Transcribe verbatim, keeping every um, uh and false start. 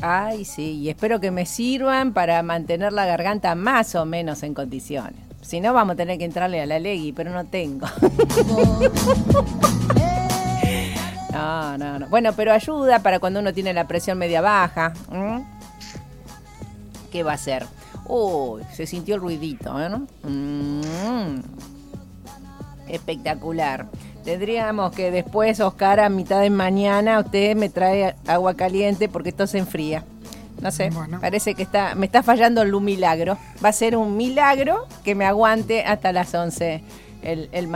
Ay, sí, y espero que me sirvan para mantener la garganta más o menos en condiciones. Si no, vamos a tener que entrarle a la Legui, pero no tengo. No, no, no. Bueno, pero ayuda para cuando uno tiene la presión media baja. ¿Mm? ¿Qué va a hacer? Uy, se sintió el ruidito, ¿eh? ¿no? Mm. Espectacular. Tendríamos que después, Oscar, a mitad de mañana, usted me trae agua caliente porque esto se enfría. No sé, bueno. Parece que está, me está fallando el milagro. Va a ser un milagro que me aguante hasta las once el, el